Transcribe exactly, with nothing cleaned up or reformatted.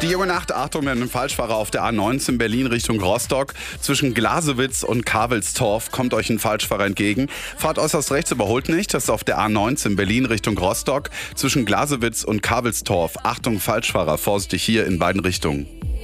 Die junge Nacht, Achtung, mit einem Falschfahrer auf der A neunzehn Berlin Richtung Rostock. Zwischen Glasewitz und Kavelstorf kommt euch ein Falschfahrer entgegen. Fahrt äußerst rechts, überholt nicht. Das ist auf der A neunzehn Berlin Richtung Rostock. Zwischen Glasewitz und Kavelstorf. Achtung, Falschfahrer, vorsichtig hier in beiden Richtungen.